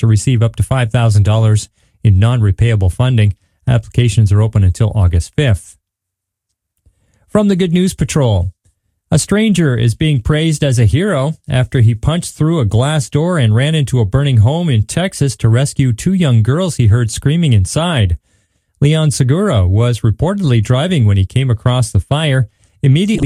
to receive up to $5,000 in non-repayable funding. Applications are open until August 5th. From the Good News Patrol, a stranger is being praised as a hero after he punched through a glass door and ran into a burning home in Texas to rescue 2 young girls he heard screaming inside. Leon Segura was reportedly driving when he came across the fire. Immediately